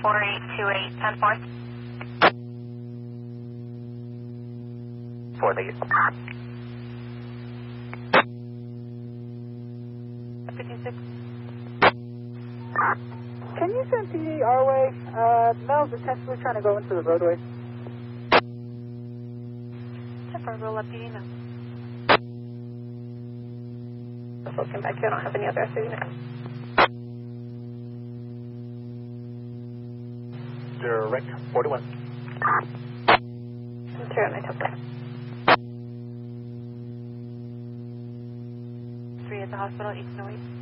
4828, 10 4. 4, thank you. 56. Can you send PD our way? Mel's essentially trying to go into the roadway. 10 4, roll up PD now. Looking back here, I don't have any other units. Direct 41. Zero, and I took that. 3 at the hospital, 808.